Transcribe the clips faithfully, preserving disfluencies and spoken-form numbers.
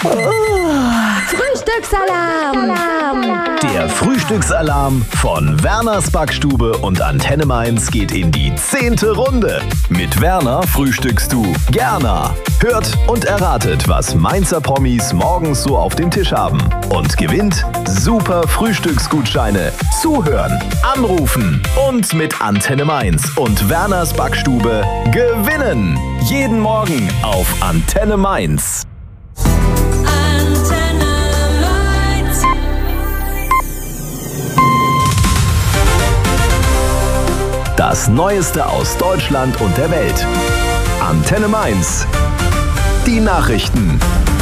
Frühstücksalarm! Der Frühstücksalarm von Werners Backstube und Antenne Mainz geht in die zehnte Runde. Mit Werner frühstückst du gerne. Hört und erratet, was Mainzer Promis morgens so auf dem Tisch haben. Und gewinnt super Frühstücksgutscheine. Zuhören, anrufen und mit Antenne Mainz und Werners Backstube gewinnen. Jeden Morgen auf Antenne Mainz. Das Neueste aus Deutschland und der Welt. Antenne Mainz. Die Nachrichten.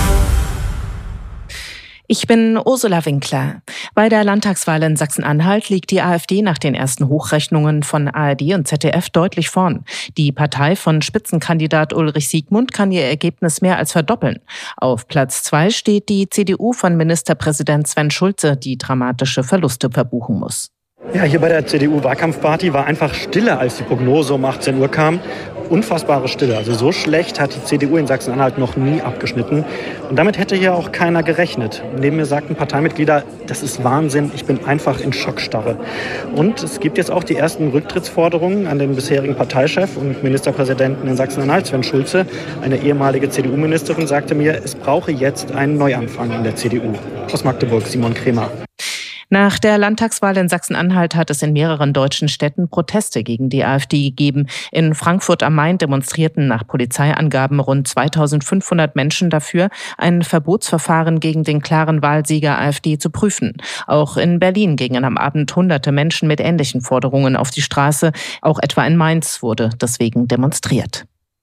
Ich bin Ursula Winkler. Bei der Landtagswahl in Sachsen-Anhalt liegt die AfD nach den ersten Hochrechnungen von A R D und Z D F deutlich vorn. Die Partei von Spitzenkandidat Ulrich Siegmund kann ihr Ergebnis mehr als verdoppeln. Auf Platz zwei steht die C D U von Ministerpräsident Sven Schulze, die dramatische Verluste verbuchen muss. Ja, hier bei der C D U-Wahlkampfparty war einfach Stille, als die Prognose um achtzehn Uhr kam. Unfassbare Stille. Also so schlecht hat die C D U in Sachsen-Anhalt noch nie abgeschnitten. Und damit hätte hier auch keiner gerechnet. Neben mir sagten Parteimitglieder, das ist Wahnsinn, ich bin einfach in Schockstarre. Und es gibt jetzt auch die ersten Rücktrittsforderungen an den bisherigen Parteichef und Ministerpräsidenten in Sachsen-Anhalt, Sven Schulze. Eine ehemalige C D U-Ministerin sagte mir, es brauche jetzt einen Neuanfang in der C D U. Aus Magdeburg, Simon Kremer. Nach der Landtagswahl in Sachsen-Anhalt hat es in mehreren deutschen Städten Proteste gegen die AfD gegeben. In Frankfurt am Main demonstrierten nach Polizeiangaben rund zweitausendfünfhundert Menschen dafür, ein Verbotsverfahren gegen den klaren Wahlsieger AfD zu prüfen. Auch in Berlin gingen am Abend hunderte Menschen mit ähnlichen Forderungen auf die Straße. Auch etwa in Mainz wurde deswegen demonstriert.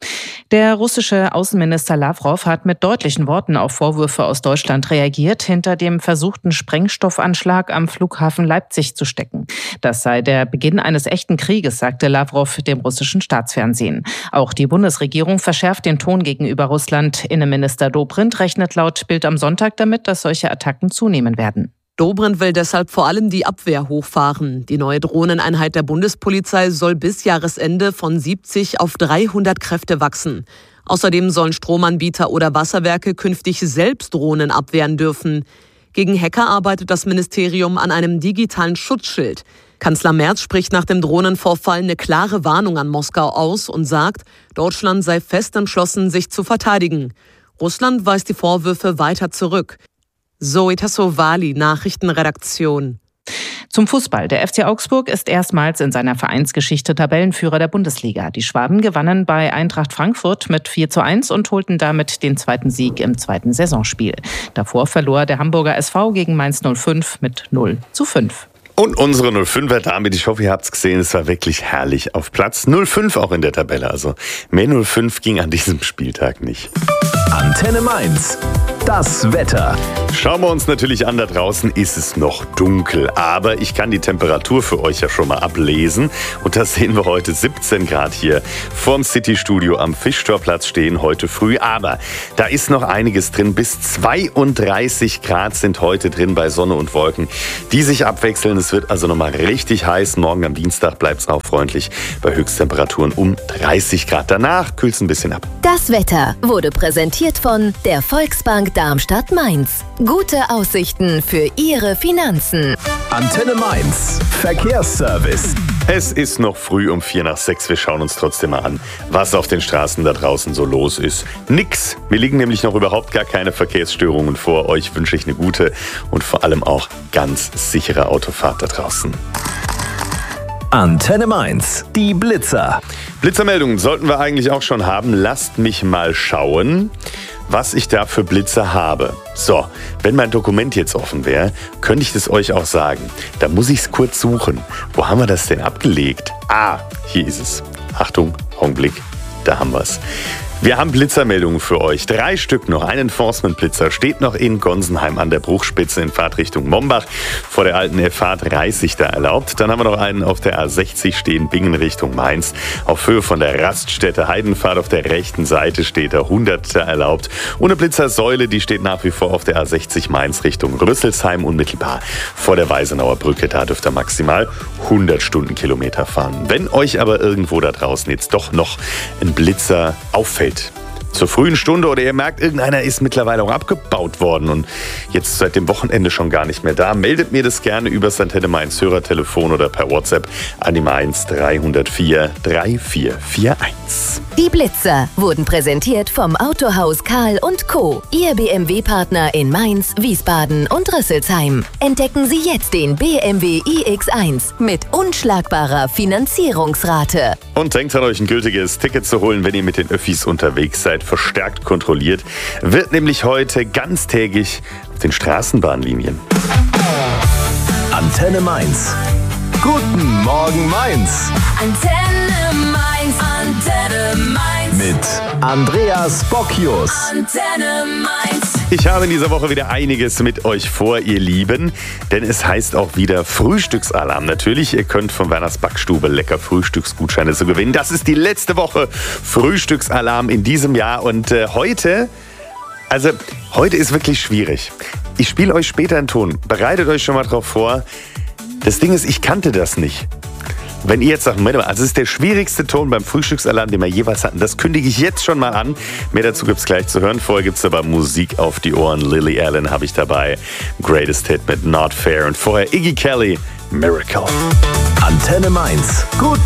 Der russische Außenminister Lawrow hat mit deutlichen Worten auf Vorwürfe aus Deutschland reagiert, hinter dem versuchten Sprengstoffanschlag am Flughafen Leipzig zu stecken. Das sei der Beginn eines echten Krieges, sagte Lawrow dem russischen Staatsfernsehen. Auch die Bundesregierung verschärft den Ton gegenüber Russland. Innenminister Dobrindt rechnet laut Bild am Sonntag damit, dass solche Attacken zunehmen werden. Dobrindt will deshalb vor allem die Abwehr hochfahren. Die neue Drohneneinheit der Bundespolizei soll bis Jahresende von siebzig auf dreihundert Kräfte wachsen. Außerdem sollen Stromanbieter oder Wasserwerke künftig selbst Drohnen abwehren dürfen. Gegen Hacker arbeitet das Ministerium an einem digitalen Schutzschild. Kanzler Merz spricht nach dem Drohnenvorfall eine klare Warnung an Moskau aus und sagt, Deutschland sei fest entschlossen, sich zu verteidigen. Russland weist die Vorwürfe weiter zurück. Zoe Tassovali, Nachrichtenredaktion. Zum Fußball. Der F C Augsburg ist erstmals in seiner Vereinsgeschichte Tabellenführer der Bundesliga. Die Schwaben gewannen bei Eintracht Frankfurt mit vier zu eins und holten damit den zweiten Sieg im zweiten Saisonspiel. Davor verlor der Hamburger S V gegen Mainz null fünf mit null zu fünf. Und unsere null fünfer damit, ich hoffe, ihr habt es gesehen, es war wirklich herrlich. Auf Platz null fünf auch in der Tabelle. Also mehr null fünf ging an diesem Spieltag nicht. Antenne Mainz. Das Wetter. Schauen wir uns natürlich an, da draußen ist es noch dunkel, aber ich kann die Temperatur für euch ja schon mal ablesen und das sehen wir heute siebzehn Grad hier vorm City-Studio am Fischtorplatz stehen heute früh, aber da ist noch einiges drin, bis zweiunddreißig Grad sind heute drin bei Sonne und Wolken, die sich abwechseln, es wird also nochmal richtig heiß, morgen am Dienstag bleibt es auch freundlich bei Höchsttemperaturen um dreißig Grad, danach kühlt es ein bisschen ab. Das Wetter wurde präsentiert von der Volksbank Darmstadt-Mainz. Gute Aussichten für Ihre Finanzen. Antenne Mainz. Verkehrsservice. Es ist noch früh um vier nach sechs. Wir schauen uns trotzdem mal an, was auf den Straßen da draußen so los ist. Nix. Mir liegen nämlich noch überhaupt gar keine Verkehrsstörungen vor. Euch wünsche ich eine gute und vor allem auch ganz sichere Autofahrt da draußen. Antenne Mainz. Die Blitzer. Blitzermeldungen sollten wir eigentlich auch schon haben. Lasst mich mal schauen, was ich da für Blitzer habe. So, wenn mein Dokument jetzt offen wäre, könnte ich das euch auch sagen. Da muss ich es kurz suchen. Wo haben wir das denn abgelegt? Ah, hier ist es. Achtung, Augenblick, da haben wir es. Wir haben Blitzermeldungen für euch. Drei Stück noch. Ein Enforcement-Blitzer steht noch in Gonsenheim an der Bruchspitze in Fahrtrichtung Mombach. Vor der alten F A dreißig da erlaubt. Dann haben wir noch einen auf der A sechzig stehen, Bingen Richtung Mainz. Auf Höhe von der Raststätte Heidenfahrt auf der rechten Seite steht der hundert erlaubt. Und eine Blitzersäule, die steht nach wie vor auf der A sechzig Mainz Richtung Rüsselsheim unmittelbar vor der Weisenauer Brücke. Da dürft ihr maximal hundert Stundenkilometer fahren. Wenn euch aber irgendwo da draußen jetzt doch noch ein Blitzer auffällt, zur frühen Stunde oder ihr merkt, irgendeiner ist mittlerweile auch abgebaut worden und jetzt seit dem Wochenende schon gar nicht mehr da, meldet mir das gerne über das Antenne Mainz Hörertelefon oder per WhatsApp an die Mainz drei null vier drei vier vier eins. Die Blitzer wurden präsentiert vom Autohaus Karl und Co., Ihr B M W-Partner in Mainz, Wiesbaden und Rüsselsheim. Entdecken Sie jetzt den B M W i X eins mit unschlagbarer Finanzierungsrate. Und denkt an euch, ein gültiges Ticket zu holen, wenn ihr mit den Öffis unterwegs seid, verstärkt kontrolliert, wird nämlich heute ganztägig auf den Straßenbahnlinien. Antenne Mainz. Guten Morgen Mainz. Antenne Mainz, Antenne Mainz. Mit Andreas Bocchius. Antenne Mainz. Ich habe in dieser Woche wieder einiges mit euch vor, ihr Lieben, denn es heißt auch wieder Frühstücksalarm. Natürlich, ihr könnt von Werners Backstube lecker Frühstücksgutscheine zu gewinnen. Das ist die letzte Woche Frühstücksalarm in diesem Jahr und äh, heute, also heute ist wirklich schwierig. Ich spiele euch später einen Ton, bereitet euch schon mal drauf vor. Das Ding ist, ich kannte das nicht. Wenn ihr jetzt sagt, Moment mal, also es ist der schwierigste Ton beim Frühstücksalarm, den wir jeweils hatten. Das kündige ich jetzt schon mal an. Mehr dazu gibt es gleich zu hören. Vorher gibt es aber Musik auf die Ohren. Lily Allen habe ich dabei. Greatest Hit mit Not Fair. Und vorher Iggy Kelly, Miracle. Antenne Mainz. Gut.